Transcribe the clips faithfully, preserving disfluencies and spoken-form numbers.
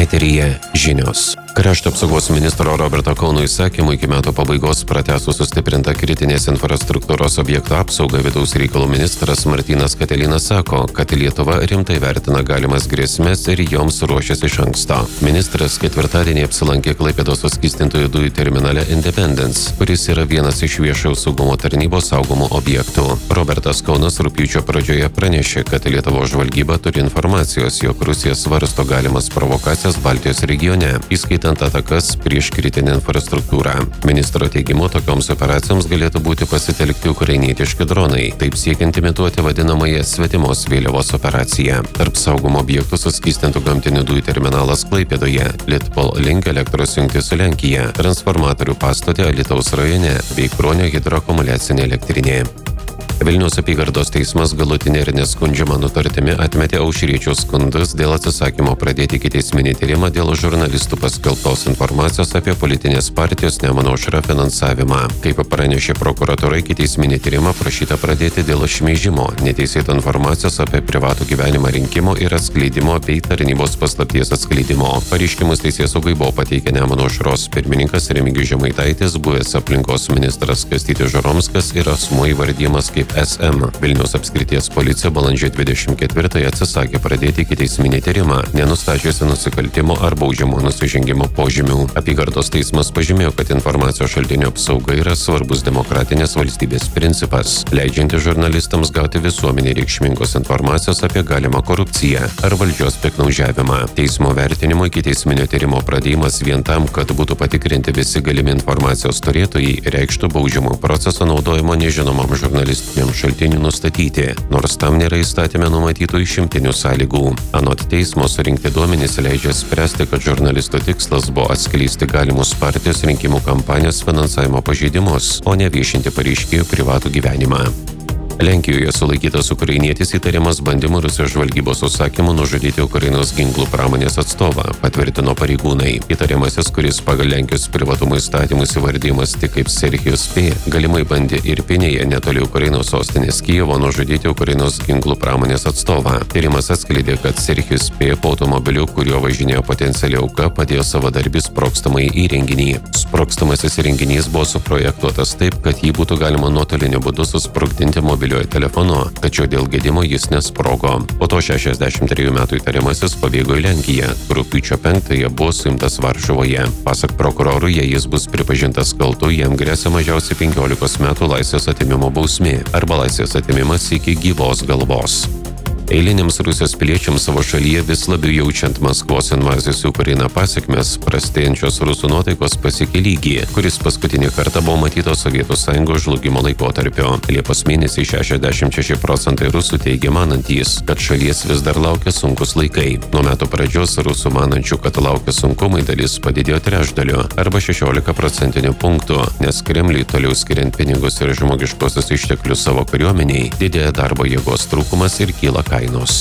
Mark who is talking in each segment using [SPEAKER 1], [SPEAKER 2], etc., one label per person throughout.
[SPEAKER 1] Eteryje žinios. Krašto apsaugos ministro Roberto Kauno įsakymu iki metų pabaigos pratęstų sustiprintą kritinės infrastruktūros objektų apsaugą. Vidaus reikalų ministras Martynas Katilinas sako, kad Lietuva rimtai vertina galimas grėsmės ir joms ruošiasi iš anksto. Ministras ketvirtadienį apsilankė Klaipėdos suskystintųjų dujų terminale Independence, kuris yra vienas iš viešojo saugumo tarnybos saugomų objektų. Robertas Kaunas rugpjūčio pradžioje pranešė, kad Lietuvos žvalgyba turi informacijos, jog Rusija svarsto galimas provokacijas Baltijos regione, įskaitant atakas prieš kritinę infrastruktūrą. Ministro teigimu, tokioms operacijoms galėtų būti pasitelkti ukrainietiški dronai, taip siekiant imituoti vadinamąją svetimos vėliavos operaciją. Tarp saugomo objektų suskystintų gamtinių dujų terminalas Klaipėdoje, Litpol Link elektros jungtis su Lenkija, transformatorių pastotė Alytaus rajone bei Kruonio hidroakumuliacinė elektrinė. Vilniaus apygardos teismas galutinė ir neskundžiama nutartimi atmetė Aušriečio skundus dėl atsisakymo pradėti ikiteisminį tyrimą dėl žurnalistų paskelbtos informacijos apie politinės partijos Nemuno aušra finansavimą. Kaip pranešė prokuratūra, ikiteisminį tyrimą prašyta pradėti dėl šmeižimo, neteisėto informacijos apie privatų gyvenimą rinkimo ir atskleidimo bei tarnybos paslapties atskleidimo. Pareiškimus teisėsaugai buvo pateikę Nemuno aušros pirmininkas Remigijus Žemaitaitis, buvęs aplinkos ministras Kastytis Žuromskas ir asmuo įvardyjamas kaip S M. Vilniaus apskrities policija balandžio dvidešimt ketvirtąją atsisakė pradėti ikiteisminį tyrimą, nenustačiusi nusikaltimo ar baudžiamo nusižengimo požymių. Apygardos teismas pažymėjo, kad informacijos šaltinių apsauga yra svarbus demokratinės valstybės principas, leidžiantis žurnalistams gauti visuomenei reikšmingos informacijos apie galimą korupciją ar valdžios piktnaudžiavimą. Teismo vertinimo ikiteisminio tyrimo pradėjimas vien tam, kad būtų patikrinti visi galimi informacijos turėtojai, reikštų baudžiamo proceso naudojimo nežinomam žurnalistiniam šaltinių nustatyti, nors tam nėra įstatymė numatytų išimtinių sąlygų. Anot teismo surinkti duomenys leidžia spręsti, kad žurnalisto tikslas buvo atskleisti galimus partijos rinkimų kampanijos finansavimo pažeidimus, o ne viešinti pareiškėjų privatų gyvenimą. Lenkijoje sulaikytas ukrainietis įtariamas bandymu Rusijos žvalgybos užsakymu nužudyti Ukrainos ginklų pramonės atstovą, patvirtino pareigūnai. Įtariamasis, kuris pagal Lenkijos privatumo įstatymus įvardyjamas tik kaip Serhijus P, galimai bandė Irpinėje netoli Ukrainos sostinės Kijevo nužudyti Ukrainos ginklų pramonės atstovą. Tyrimas atskleidė, kad Serhijus P po automobiliu, kuriuo važinėjo potenciali auka, padėjo savadarbį sprogstamąjį įrenginį. Sprogstamasis įrenginys buvo suprojektuotas taip, kad jį būtų galima nuotoliniu būdu susprogdinti mobiliuoju telefonu, tačiau dėl gedimo jis nesprogo. Po to šešiasdešimt trejų metų įtariamasis pabėgo į Lenkiją. Rugpjūčio penktąją buvo suimtas Varšuvoje. Pasak prokurorų, jei jis bus pripažintas kaltu, jam gresia mažiausiai penkiolikos metų laisvės atėmimo bausmė arba laisvės atėmimas iki gyvos galvos. Eiliniams Rusijos piliečiams savo šalyje vis labiau jaučiant Maskvos invazijos į Ukrainą pasekmes, prastėjančios rusų nuotaikos pasiekė lygį, kuris paskutinį kartą buvo matytos Sovietų Sąjungos žlugimo laikotarpio. Liepos mėnesį šešiasdešimt šeši procentai rusų teigia manantys, kad šalies vis dar laukia sunkus laikai. Nuo metų pradžios rusų manančių, kad laukia sunkumai, dalis padidėjo trečdaliu arba šešiolika procentinių punktų, nes Kremliui toliau skiriant pinigus ir žmogiškosius išteklius savo kariuomeniai, didėja darbo jėgos trūkumas ir kyla kainos.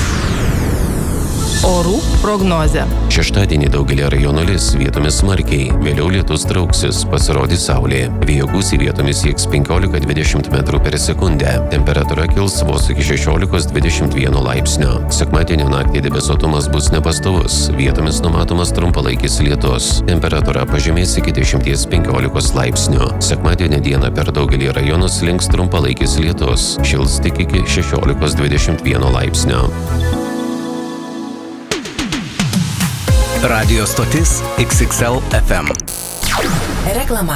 [SPEAKER 2] Orų prognozė.
[SPEAKER 1] Šeštadienį daugelį rajonų lis, vietomis smarkiai, vėliau lietus trauksis, pasirodys saulė. Vėjo gūsiai vietomis sieks penkiolika dvidešimt metrų per sekundę. Temperatūra kils vos iki šešiolikos dvidešimt vieno laipsnio. Sekmadienio naktį debesuotumas bus nepastovus, vietomis numatomas trumpalaikis lietus. Temperatūra pažemės iki dešimties penkiolikos laipsnių. Sekmadienio dieną per daugelį rajonų slinks trumpalaikis lietus, šils tik iki šešiolikos dvidešimt vieno laipsnio.
[SPEAKER 3] Radio stotis X X L F M.
[SPEAKER 2] Reklama.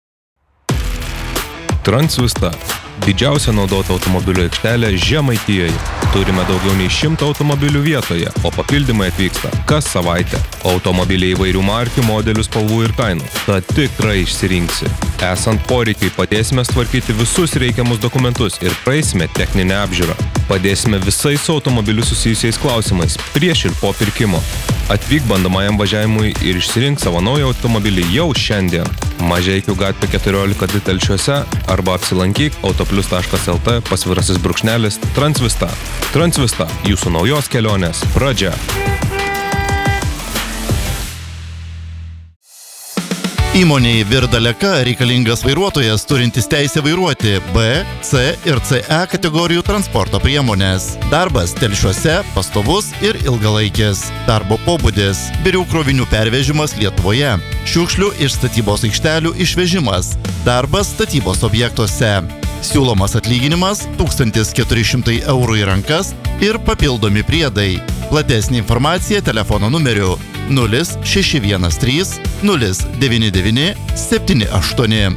[SPEAKER 4] Transvista. Didžiausia naudota automobilių aikštelė Žemaitijoje. Turime daugiau nei šimtą automobilių vietoje, o papildymai atvyksta kas savaitę. Automobiliai įvairių markių, modelių, spalvų ir kainų. Tad tikrai išsirinksi. Esant poreikiai, padėsime tvarkyti visus reikiamus dokumentus ir praeisime techninę apžiūrą. Padėsime visais su automobiliu susijusiais klausimais, prieš ir po pirkimo. Atvyk bandomajam važiavimui ir išsirink savo naują automobilį jau šiandien. Mažeikių gatvė keturiolika du Telšiuose arba apsilankyk autoplius taškas L T pasvirasis brūkšnelis Transvista. Transvista – jūsų naujos kelionės pradžia.
[SPEAKER 5] Įmonei Virdaleka reikalingas vairuotojas turintis teisę vairuoti B, C ir C E kategorijų transporto priemonės. Darbas Telšiuose pastovus ir ilgalaikis. Darbo pobūdis – birių krovinių pervežimas Lietuvoje. Šiukšlių iš statybos aikštelių išvežimas. Darbas statybos objektuose. Siūlomas atlyginimas tūkstantis keturi šimtai eurų į rankas ir papildomi priedai. Platesnė informacija telefono numeriu nulis šeši vienas trys nulis devyni devyni septyni aštuoni.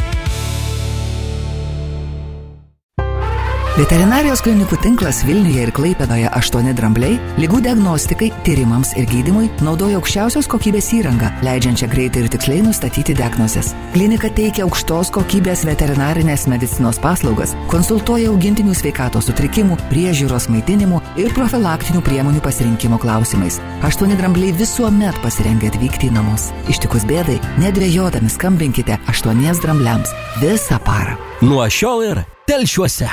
[SPEAKER 6] Veterinarijos klinikų tinklas Vilniuje ir Klaipėdoje aštuoni drambliai ligų diagnostikai, tyrimams ir gydymui naudoja aukščiausios kokybės įrangą, leidžiančią greitai ir tiksliai nustatyti diagnozes. Klinika teikia aukštos kokybės veterinarinės medicinos paslaugas, konsultuoja augintinių sveikatos sutrikimų, priežiūros maitinimų ir profilaktinių priemonių pasirinkimo klausimais. aštuoni drambliai visuomet pasirengę atvykti į namus. Ištikus bėdai, nedvejodami skambinkite aštuoniems drambliams visą parą.
[SPEAKER 3] Nuo šiol ir Telšiuose.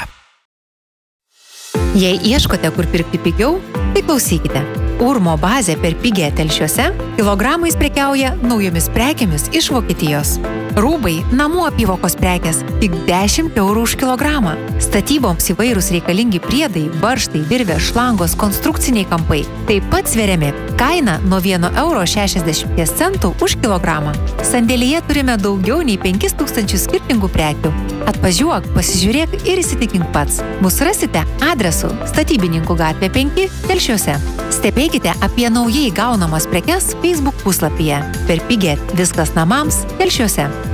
[SPEAKER 7] Jei ieškote, kur pirkti pigiau, tai klausykite. Urmo bazė per pigią Telšiuose kilogramais prekiauja naujomis prekėmis iš Vokietijos. Rūbai, namų apyvokos prekės tik dešimt eurų už kilogramą. Statyboms įvairūs reikalingi priedai, varžtai, virvės, šlangos, konstrukciniai kampai taip pat sveriami. Kaina nuo vieno euro šešiasdešimt centų už kilogramą. Sandėlyje turime daugiau nei penkis tūkstančius skirtingų prekių. Atvažiuok, pasižiūrėk ir įsitikink pats. Mūsų rasite adresu Statybininkų gatvė penki Telšiuose. Stebėkite apie naujai gaunamas prekes Facebook puslapyje. Per pigią viskas namams Telšiuose.